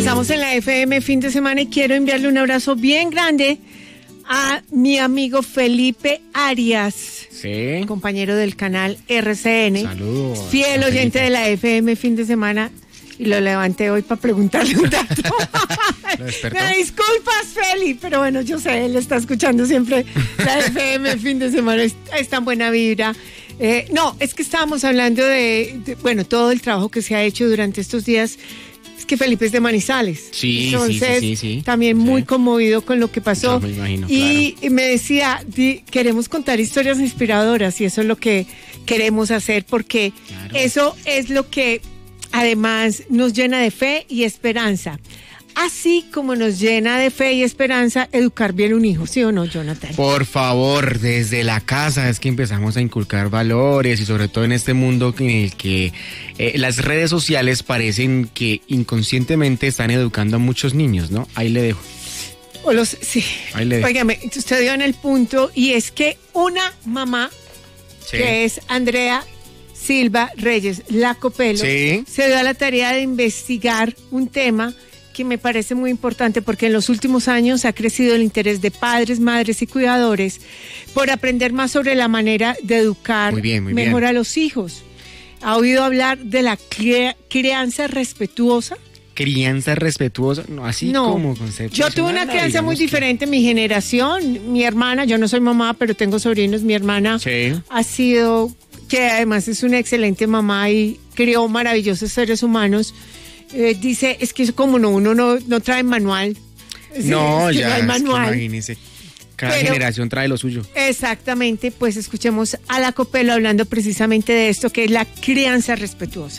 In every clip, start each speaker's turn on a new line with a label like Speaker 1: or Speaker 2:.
Speaker 1: Estamos en la FM fin de semana y quiero enviarle un abrazo bien grande a mi amigo Felipe Arias,
Speaker 2: sí,
Speaker 1: compañero del canal RCN.
Speaker 2: Saludos.
Speaker 1: Fiel oyente de la FM fin de semana. Y lo levanté hoy para preguntarle un dato.
Speaker 2: ¿Lo despertó?
Speaker 1: Me disculpas, Feli, pero bueno, yo sé, él está escuchando siempre la FM fin de semana. Es tan buena vibra. No, es que estábamos hablando de, bueno, todo el trabajo que se ha hecho durante estos días. Es que Felipe es de Manizales.
Speaker 2: Sí,
Speaker 1: entonces,
Speaker 2: sí.
Speaker 1: También muy conmovido con lo que pasó.
Speaker 2: Yo me imagino,
Speaker 1: y me decía, queremos contar historias inspiradoras y eso es lo que queremos hacer porque eso es lo que además nos llena de fe y esperanza. Así como nos llena de fe y esperanza educar bien un hijo, ¿sí o no, Jonathan?
Speaker 2: Por favor, desde la casa es que empezamos a inculcar valores y sobre todo en este mundo en el que las redes sociales parecen que inconscientemente están educando a muchos niños, ¿no? Ahí le dejo.
Speaker 1: Sí.
Speaker 2: Ahí le dejo.
Speaker 1: Óigame, usted dio en el punto y es que una mamá, que es Andrea Silva Reyes Lacopelo, se dio a la tarea de investigar un tema que me parece muy importante porque en los últimos años ha crecido el interés de padres, madres y cuidadores por aprender más sobre la manera de educar mejor a los hijos. ¿Ha oído hablar de la crianza respetuosa?
Speaker 2: Crianza respetuosa, como concepto.
Speaker 1: Yo tuve una crianza muy diferente, mi generación, mi hermana, yo no soy mamá, pero tengo sobrinos, mi hermana ha sido, que además es una excelente mamá y crió maravillosos seres humanos. Dice, es que como uno no trae manual.
Speaker 2: No,
Speaker 1: es que
Speaker 2: ya,
Speaker 1: no hay manual.
Speaker 2: Imagínese, cada generación trae lo suyo.
Speaker 1: Exactamente, pues escuchemos a Lacopelo hablando precisamente de esto, que es la crianza respetuosa.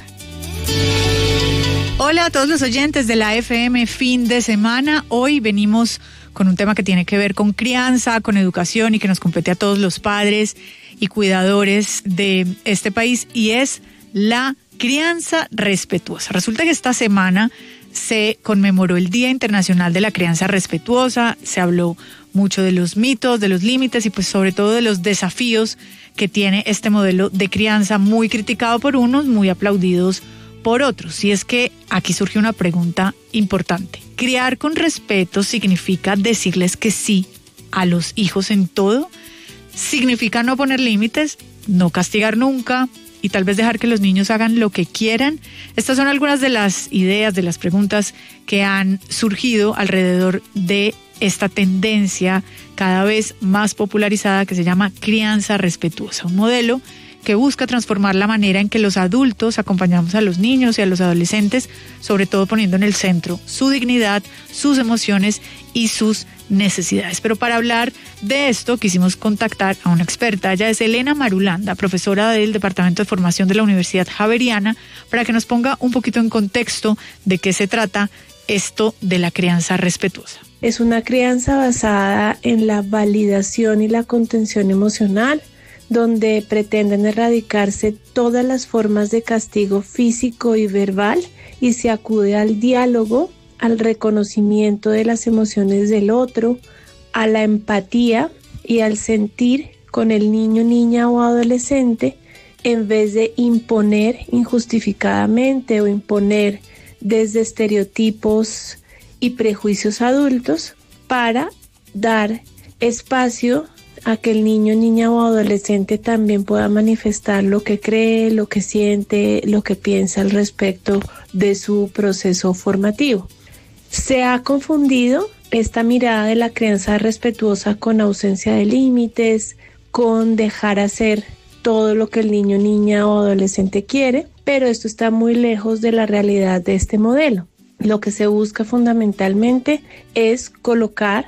Speaker 3: Hola a todos los oyentes de la FM fin de semana. Hoy venimos con un tema que tiene que ver con crianza, con educación y que nos compete a todos los padres y cuidadores de este país y es la crianza respetuosa. Resulta que esta semana se conmemoró el Día Internacional de la Crianza Respetuosa, se habló mucho de los mitos, de los límites y pues sobre todo de los desafíos que tiene este modelo de crianza muy criticado por unos, muy aplaudidos por otros. Y es que aquí surge una pregunta importante. ¿Criar con respeto significa decirles que sí a los hijos en todo? ¿Significa no poner límites, no castigar nunca y tal vez dejar que los niños hagan lo que quieran? Estas son algunas de las ideas, de las preguntas que han surgido alrededor de esta tendencia cada vez más popularizada que se llama crianza respetuosa, un modelo que busca transformar la manera en que los adultos acompañamos a los niños y a los adolescentes, sobre todo poniendo en el centro su dignidad, sus emociones y sus necesidades. Pero para hablar de esto quisimos contactar a una experta. Ella es Elena Marulanda, profesora del Departamento de Formación de la Universidad Javeriana, para que nos ponga un poquito en contexto de qué se trata esto de la crianza respetuosa.
Speaker 4: Es una crianza basada en la validación y la contención emocional, donde pretenden erradicarse todas las formas de castigo físico y verbal y se acude al diálogo, al reconocimiento de las emociones del otro, a la empatía y al sentir con el niño, niña o adolescente en vez de imponer injustificadamente o imponer desde estereotipos y prejuicios adultos para dar espacio a que el niño, niña o adolescente también pueda manifestar lo que cree, lo que siente, lo que piensa al respecto de su proceso formativo. Se ha confundido esta mirada de la crianza respetuosa con ausencia de límites, con dejar hacer todo lo que el niño, niña o adolescente quiere, pero esto está muy lejos de la realidad de este modelo. Lo que se busca fundamentalmente es colocar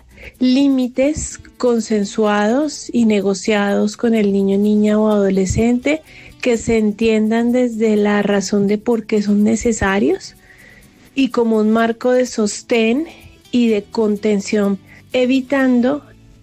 Speaker 4: límites consensuados y negociados con el niño, niña o adolescente que se entiendan desde la razón de por qué son necesarios y como un marco de sostén y de contención, evitando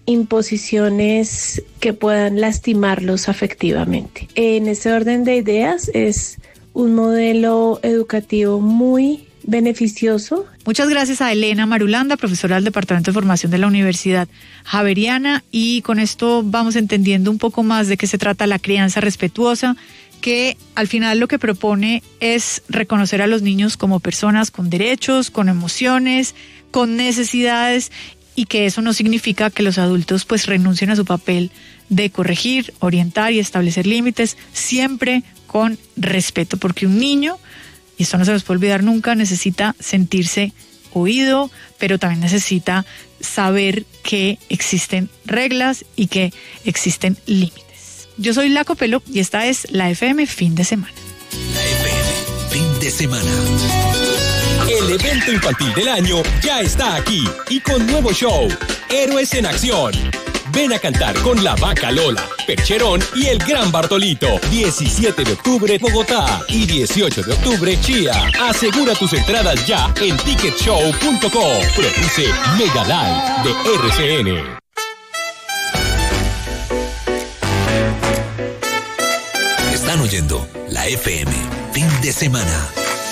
Speaker 4: imposiciones que puedan lastimarlos afectivamente. En ese orden de ideas es un modelo educativo muy beneficioso.
Speaker 3: Muchas gracias a Elena Marulanda, profesora del Departamento de Formación de la Universidad Javeriana, y con esto vamos entendiendo un poco más de qué se trata la crianza respetuosa, que al final lo que propone es reconocer a los niños como personas con derechos, con emociones, con necesidades, y que eso no significa que los adultos pues renuncien a su papel de corregir, orientar y establecer límites, siempre con respeto, porque un niño, y esto no se nos puede olvidar nunca, necesita sentirse oído, pero también necesita saber que existen reglas y que existen límites. Yo soy La Copelo y esta es la FM Fin de Semana.
Speaker 5: La FM Fin de Semana. El evento infantil del año ya está aquí y con nuevo show, Héroes en Acción. Ven a cantar con La Vaca Lola, Percherón y el Gran Bartolito. 17 de octubre, Bogotá y 18 de octubre, Chía. Asegura tus entradas ya en ticketshow.com. Produce Mega Live de RCN. Están oyendo la FM Fin de Semana.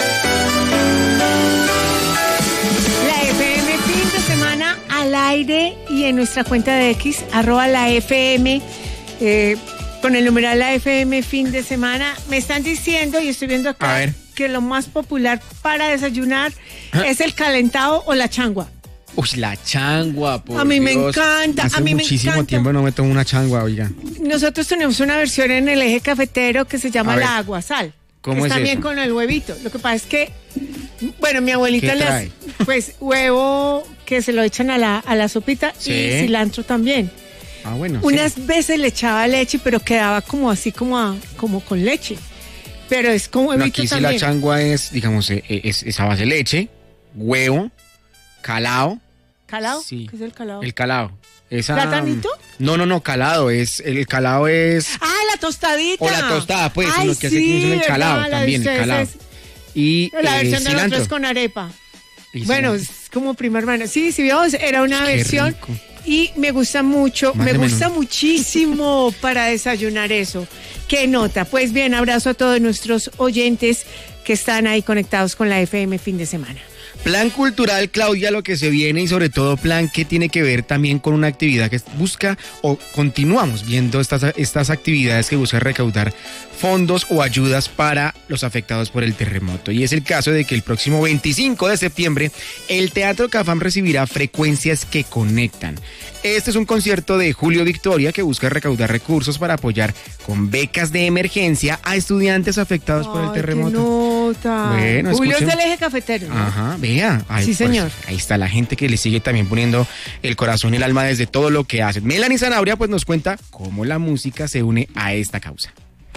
Speaker 1: La FM Fin de Semana al aire y en nuestra cuenta de X, @la FM, con el numeral la FM Fin de Semana. Me están diciendo, y estoy viendo acá, que lo más popular para desayunar es el calentado o la changua.
Speaker 2: Uy, la changua, por
Speaker 1: A mí me
Speaker 2: Dios.
Speaker 1: encanta,
Speaker 2: Hace
Speaker 1: a mí me
Speaker 2: muchísimo
Speaker 1: encanta.
Speaker 2: tiempo no me tomo una changua, oiga.
Speaker 1: Nosotros tenemos una versión en el eje cafetero que se llama la aguasal.
Speaker 2: ¿Cómo es
Speaker 1: también
Speaker 2: eso?
Speaker 1: con el huevito. Lo que pasa es que, bueno, mi abuelita
Speaker 2: ¿Qué
Speaker 1: le
Speaker 2: trae?
Speaker 1: hace, pues, huevo que se lo echan a la sopita,
Speaker 2: Sí.
Speaker 1: y cilantro también.
Speaker 2: Ah, bueno.
Speaker 1: Unas veces le echaba leche, pero quedaba como así, como con leche. Pero es como huevito
Speaker 2: Aquí sí
Speaker 1: también.
Speaker 2: la changua es, digamos, es a base de leche, huevo, calado.
Speaker 1: ¿Calado?
Speaker 2: Sí.
Speaker 1: ¿Qué es el calado?
Speaker 2: El calado. Esa,
Speaker 1: ¿Platanito?
Speaker 2: No, calado. El calado es...
Speaker 1: ¡Ah, la tostadita!
Speaker 2: O la tostada, pues,
Speaker 1: Ay,
Speaker 2: lo que hace
Speaker 1: sí,
Speaker 2: que el calado
Speaker 1: ¿verdad? La de
Speaker 2: también, el
Speaker 1: ustedes
Speaker 2: calado.
Speaker 1: es-
Speaker 2: Y
Speaker 1: La versión de
Speaker 2: cilantro.
Speaker 1: nosotros con arepa.
Speaker 2: Y
Speaker 1: Bueno,
Speaker 2: cilantro.
Speaker 1: es como prima hermana. Sí, vamos, era una
Speaker 2: Qué
Speaker 1: versión
Speaker 2: rico.
Speaker 1: y me gusta mucho,
Speaker 2: Más
Speaker 1: me
Speaker 2: de
Speaker 1: gusta
Speaker 2: menos.
Speaker 1: muchísimo para desayunar eso. ¿Qué nota? Pues bien, abrazo a todos nuestros oyentes que están ahí conectados con la FM Fin de Semana.
Speaker 2: Plan cultural, Claudia, lo que se viene, y sobre todo plan que tiene que ver también con una actividad que busca, o continuamos viendo estas actividades que buscan recaudar fondos o ayudas para los afectados por el terremoto. Y es el caso de que el próximo 25 de septiembre el Teatro Cafam recibirá Frecuencias que Conectan. Este es un concierto de Julio Victoria que busca recaudar recursos para apoyar con becas de emergencia a estudiantes afectados por el terremoto.
Speaker 1: ¡Qué nota!
Speaker 2: Bueno,
Speaker 1: Julio es
Speaker 2: escuchen.
Speaker 1: del eje cafetero, ¿no?
Speaker 2: Ajá, vea. Ay,
Speaker 1: Sí,
Speaker 2: pues,
Speaker 1: señor.
Speaker 2: ahí está la gente que le sigue también poniendo el corazón y el alma desde todo lo que hacen. Melanie Zanabria pues nos cuenta cómo la música se une a esta causa.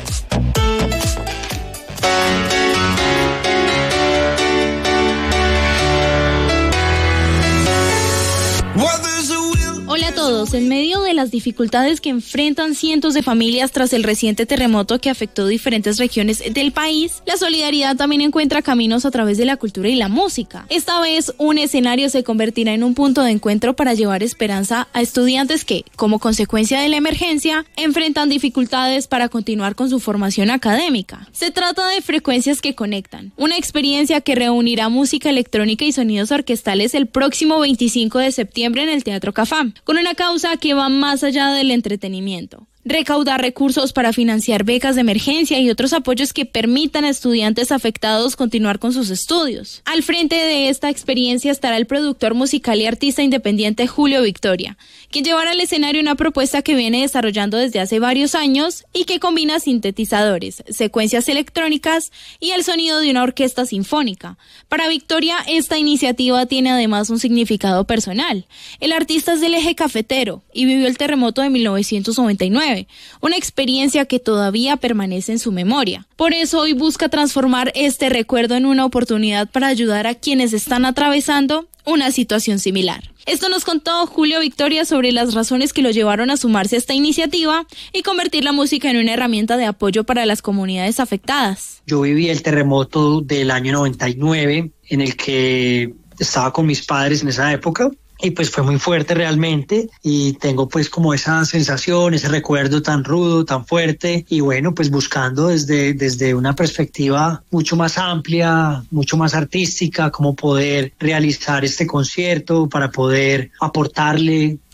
Speaker 6: Hola a todos. En medio de las dificultades que enfrentan cientos de familias tras el reciente terremoto que afectó diferentes regiones del país, la solidaridad también encuentra caminos a través de la cultura y la música. Esta vez, un escenario se convertirá en un punto de encuentro para llevar esperanza a estudiantes que, como consecuencia de la emergencia, enfrentan dificultades para continuar con su formación académica. Se trata de Frecuencias que Conectan, una experiencia que reunirá música electrónica y sonidos orquestales el próximo 25 de septiembre en el Teatro Cafam, con una causa que va más allá del entretenimiento. Recaudar recursos para financiar becas de emergencia y otros apoyos que permitan a estudiantes afectados continuar con sus estudios. Al frente de esta experiencia estará el productor musical y artista independiente Julio Victoria, quien llevará al escenario una propuesta que viene desarrollando desde hace varios años y que combina sintetizadores, secuencias electrónicas y el sonido de una orquesta sinfónica. Para Victoria, esta iniciativa tiene además un significado personal. El artista es del eje cafetero y vivió el terremoto de 1999. Una experiencia que todavía permanece en su memoria. Por eso hoy busca transformar este recuerdo en una oportunidad para ayudar a quienes están atravesando una situación similar. Esto nos contó Julio Victoria sobre las razones que lo llevaron a sumarse a esta iniciativa y convertir la música en una herramienta de apoyo para las comunidades afectadas.
Speaker 7: Yo viví el terremoto del año 99, en el que estaba con mis padres en esa época. Y pues fue muy fuerte realmente, y tengo pues como esa sensación, ese recuerdo tan rudo, tan fuerte, y bueno, pues buscando desde una perspectiva mucho más amplia, mucho más artística, cómo poder realizar este concierto para poder aportarle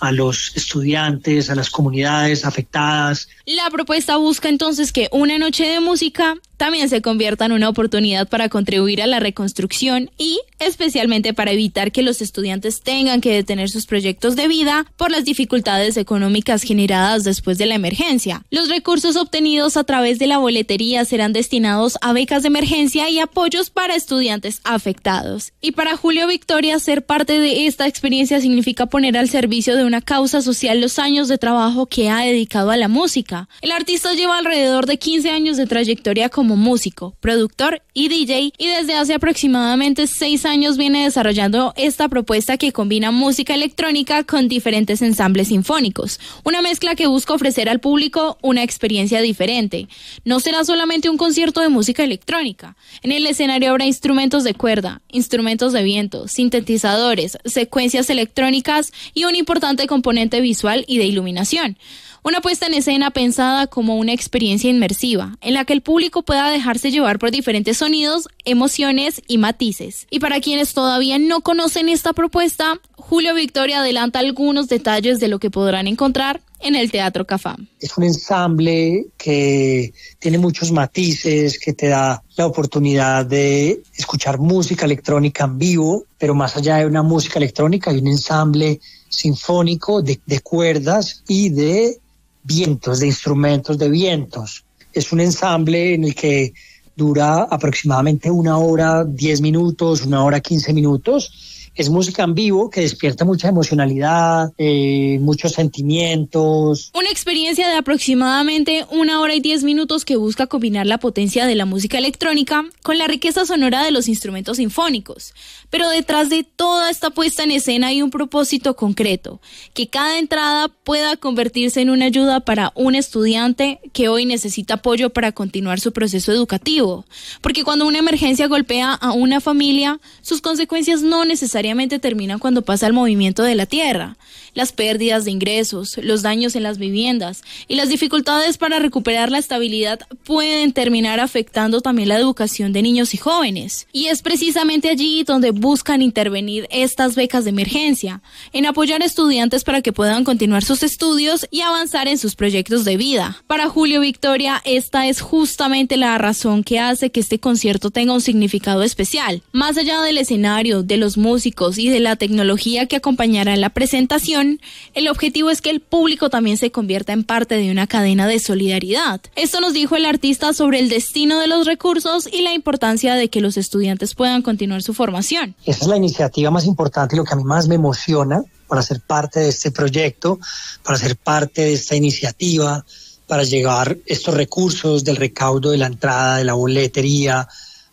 Speaker 7: a los estudiantes, a las comunidades afectadas.
Speaker 6: La propuesta busca entonces que una noche de música también se convierta en una oportunidad para contribuir a la reconstrucción y especialmente para evitar que los estudiantes tengan que detener sus proyectos de vida por las dificultades económicas generadas después de la emergencia. Los recursos obtenidos a través de la boletería serán destinados a becas de emergencia y apoyos para estudiantes afectados. Y para Julio Victoria, ser parte de esta experiencia significa poner al servicio de una causa social los años de trabajo que ha dedicado a la música. El artista lleva alrededor de 15 años de trayectoria como músico, productor y DJ, y desde hace aproximadamente 6 años viene desarrollando esta propuesta que combina música electrónica con diferentes ensambles sinfónicos, una mezcla que busca ofrecer al público una experiencia diferente. No será solamente un concierto de música electrónica. En el escenario habrá instrumentos de cuerda, instrumentos de viento, sintetizadores, secuencias electrónicas y un importante componente visual y de iluminación. Una puesta en escena pensada como una experiencia inmersiva, en la que el público pueda dejarse llevar por diferentes sonidos, emociones y matices. Y para quienes todavía no conocen esta propuesta, Julio Victoria adelanta algunos detalles de lo que podrán encontrar en el Teatro Cafam.
Speaker 7: Es un ensamble que tiene muchos matices, que te da la oportunidad de escuchar música electrónica en vivo, pero más allá de una música electrónica hay un ensamble sinfónico de cuerdas y de vientos, de instrumentos de vientos. Es un ensamble en el que dura aproximadamente 1 hora 10 minutos, 1 hora 15 minutos. Es música en vivo que despierta mucha emocionalidad, muchos sentimientos.
Speaker 6: Una experiencia de aproximadamente 1 hora y 10 minutos que busca combinar la potencia de la música electrónica con la riqueza sonora de los instrumentos sinfónicos. Pero detrás de toda esta puesta en escena hay un propósito concreto, que cada entrada pueda convertirse en una ayuda para un estudiante que hoy necesita apoyo para continuar su proceso educativo. Porque cuando una emergencia golpea a una familia, sus consecuencias no necesariamente terminan cuando pasa el movimiento de la tierra. Las pérdidas de ingresos, los daños en las viviendas y las dificultades para recuperar la estabilidad pueden terminar afectando también la educación de niños y jóvenes. Y es precisamente allí donde buscan intervenir estas becas de emergencia, en apoyar a estudiantes para que puedan continuar sus estudios y avanzar en sus proyectos de vida. Para Julio Victoria, esta es justamente la razón que hace que este concierto tenga un significado especial. Más allá del escenario, de los músicos y de la tecnología que acompañará la presentación, el objetivo es que el público también se convierta en parte de una cadena de solidaridad. Esto nos dijo el artista sobre el destino de los recursos y la importancia de que los estudiantes puedan continuar su formación.
Speaker 7: Esa es la iniciativa más importante y lo que a mí más me emociona para ser parte de este proyecto, para ser parte de esta iniciativa, para llevar estos recursos del recaudo de la entrada de la boletería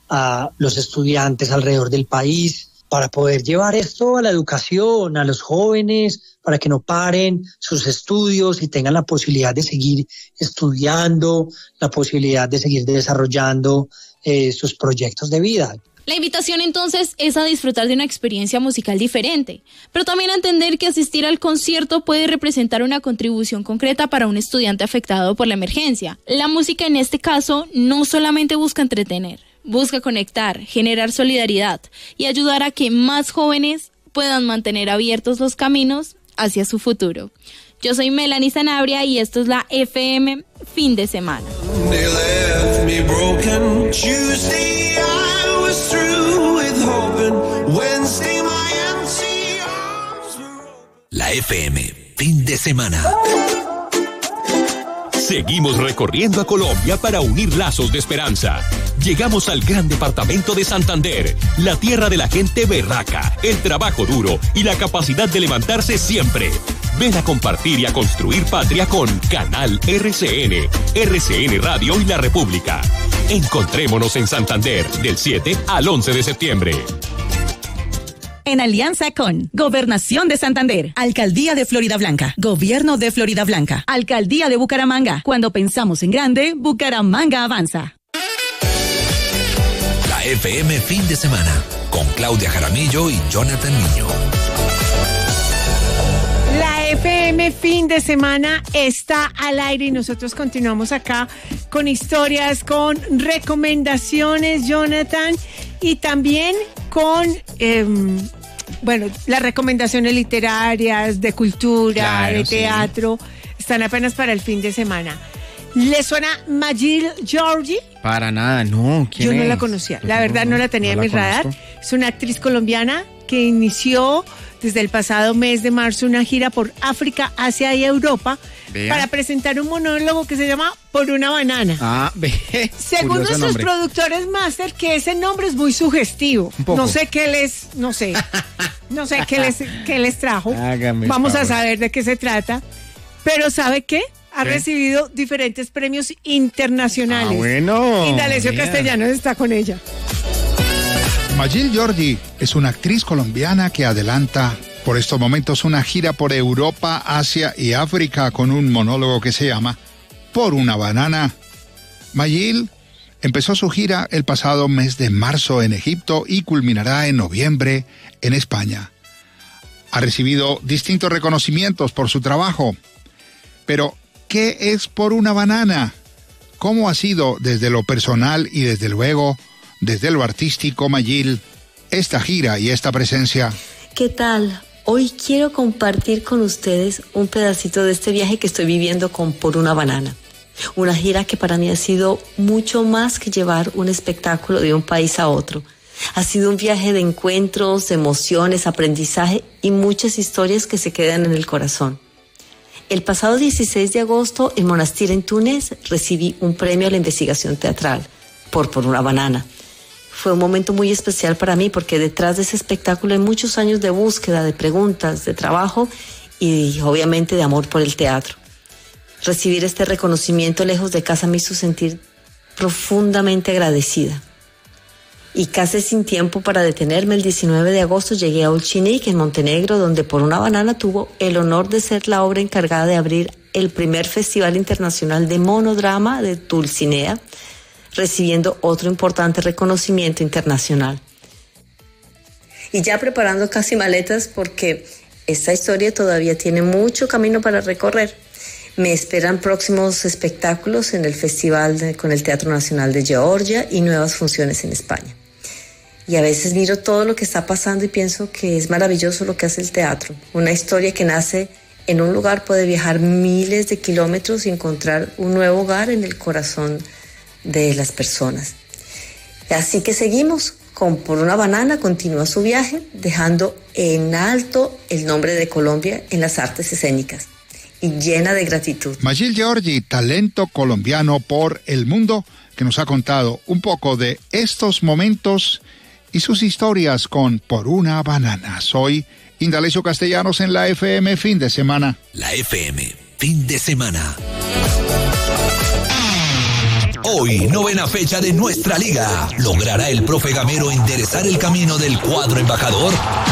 Speaker 7: a los estudiantes alrededor del país, para poder llevar esto a la educación, a los jóvenes, para que no paren sus estudios y tengan la posibilidad de seguir estudiando, la posibilidad de seguir desarrollando sus proyectos de vida.
Speaker 6: La invitación entonces es a disfrutar de una experiencia musical diferente, pero también a entender que asistir al concierto puede representar una contribución concreta para un estudiante afectado por la emergencia. La música en este caso no solamente busca entretener, busca conectar, generar solidaridad y ayudar a que más jóvenes puedan mantener abiertos los caminos hacia su futuro. Yo soy Melanie Sanabria y esto es la FM Fin de Semana.
Speaker 5: La FM Fin de Semana. Seguimos recorriendo a Colombia para unir lazos de esperanza. Llegamos al gran departamento de Santander, la tierra de la gente berraca, el trabajo duro y la capacidad de levantarse siempre. Ven a compartir y a construir patria con Canal RCN, RCN Radio y La República. Encontrémonos en Santander del 7 al 11 de septiembre.
Speaker 8: En alianza con Gobernación de Santander, Alcaldía de Floridablanca, Gobierno de Floridablanca, Alcaldía de Bucaramanga. Cuando pensamos en grande, Bucaramanga avanza.
Speaker 5: La FM Fin de Semana, con Claudia Jaramillo y Jonathan Niño.
Speaker 1: La FM Fin de Semana está al aire y nosotros continuamos acá con historias, con recomendaciones, Jonathan, y también con bueno, las recomendaciones literarias, de cultura, de teatro, están apenas para el fin de semana. ¿Le suena Majid Georgi?
Speaker 2: Para nada, no.
Speaker 1: Yo no la conocía, la verdad no la tenía en mi radar. Es una actriz colombiana que inició desde el pasado mes de marzo una gira por África, Asia y Europa para presentar un monólogo que se llama Por una banana. Según nuestros productores máster, que ese nombre es muy sugestivo. No sé qué les trajo. Vamos a saber de qué se trata. Pero ¿sabe qué? Ha recibido diferentes premios internacionales. Indalecio Castellanos está con ella.
Speaker 9: Majid Georgi es una actriz colombiana que adelanta por estos momentos una gira por Europa, Asia y África con un monólogo que se llama Por una banana. Majid empezó su gira el pasado mes de marzo en Egipto y culminará en noviembre en España. Ha recibido distintos reconocimientos por su trabajo. Pero, ¿qué es Por una banana? ¿Cómo ha sido desde lo personal y desde luego desde lo artístico, Majid, esta gira y esta presencia?
Speaker 10: ¿Qué tal? Hoy quiero compartir con ustedes un pedacito de este viaje que estoy viviendo con Por una banana. Una gira que para mí ha sido mucho más que llevar un espectáculo de un país a otro. Ha sido un viaje de encuentros, emociones, aprendizaje y muchas historias que se quedan en el corazón. El pasado 16 de agosto, en Monastir, en Túnez, recibí un premio a la investigación teatral por una banana. Fue un momento muy especial para mí porque detrás de ese espectáculo hay muchos años de búsqueda, de preguntas, de trabajo y obviamente de amor por el teatro. Recibir este reconocimiento lejos de casa me hizo sentir profundamente agradecida. Y casi sin tiempo para detenerme, el 19 de agosto llegué a Olchinik, en Montenegro, donde Por una banana tuvo el honor de ser la obra encargada de abrir el primer Festival Internacional de Monodrama de Dulcinea, recibiendo otro importante reconocimiento internacional. Y ya preparando casi maletas porque esta historia todavía tiene mucho camino para recorrer. Me esperan próximos espectáculos en el festival con el Teatro Nacional de Georgia y nuevas funciones en España. Y a veces miro todo lo que está pasando y pienso que es maravilloso lo que hace el teatro. Una historia que nace en un lugar puede viajar miles de kilómetros y encontrar un nuevo hogar en el corazón de las personas. Así que seguimos con Por una banana, continúa su viaje dejando en alto el nombre de Colombia en las artes escénicas y llena de gratitud.
Speaker 9: Majid Georgi, talento colombiano por el mundo, que nos ha contado un poco de estos momentos y sus historias con Por una banana. Soy Indalecio Castellanos en la FM Fin de Semana.
Speaker 5: La FM Fin de Semana. Hoy, novena fecha de nuestra liga. ¿Logrará el profe Gamero enderezar el camino del cuadro embajador?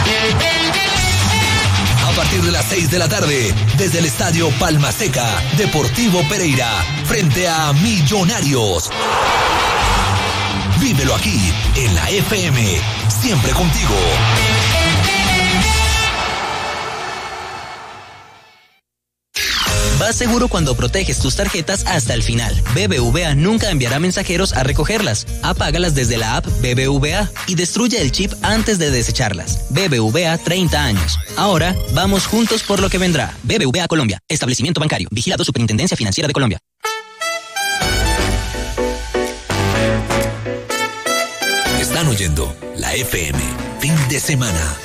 Speaker 5: A partir de las 6 de la tarde, desde el Estadio Palma Seca, Deportivo Pereira, frente a Millonarios. Vívelo aquí, en la FM, siempre contigo.
Speaker 11: Vas seguro cuando proteges tus tarjetas hasta el final. BBVA nunca enviará mensajeros a recogerlas. Apágalas desde la app BBVA y destruye el chip antes de desecharlas. BBVA 30 años. Ahora, vamos juntos por lo que vendrá. BBVA Colombia. Establecimiento bancario. Vigilado Superintendencia Financiera de Colombia.
Speaker 5: Están oyendo la FM Fin de Semana.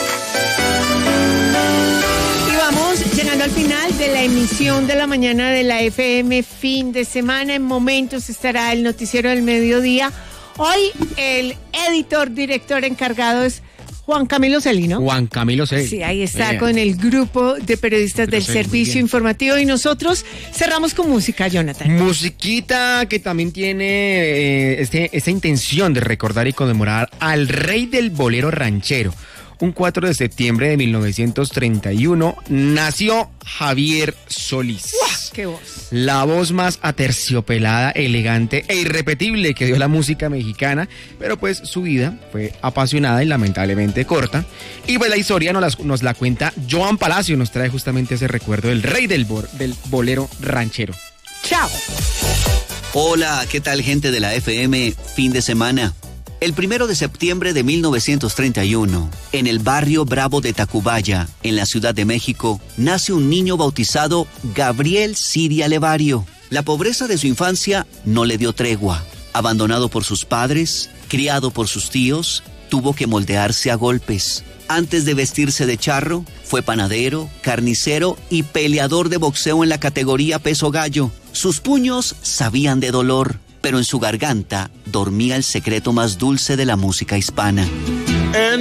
Speaker 1: Llegando al final de la emisión de la mañana de la FM Fin de Semana, en momentos estará el noticiero del mediodía. Hoy el director encargado es Juan Camilo Celino.
Speaker 2: Juan Camilo Celino.
Speaker 1: Sí, ahí está con el grupo de periodistas del Servicio Informativo y nosotros cerramos con música, Jonathan.
Speaker 2: Musiquita que también tiene esta intención de recordar y conmemorar al rey del bolero ranchero. Un 4 de septiembre de 1931 nació Javier Solís.
Speaker 1: ¡Uah! ¡Qué voz!
Speaker 2: La voz más aterciopelada, elegante e irrepetible que dio la música mexicana, pero pues su vida fue apasionada y lamentablemente corta. Y pues la historia nos la cuenta Joan Palacio, nos trae justamente ese recuerdo del rey del bolero ranchero.
Speaker 1: ¡Chao!
Speaker 12: Hola, ¿qué tal gente de la FM Fin de Semana? El 1 de septiembre de 1931, en el barrio Bravo de Tacubaya, en la Ciudad de México, nace un niño bautizado Gabriel Siria Levario. La pobreza de su infancia no le dio tregua. Abandonado por sus padres, criado por sus tíos, tuvo que moldearse a golpes. Antes de vestirse de charro, fue panadero, carnicero y peleador de boxeo en la categoría peso gallo. Sus puños sabían de dolor, pero en su garganta dormía el secreto más dulce de la música hispana.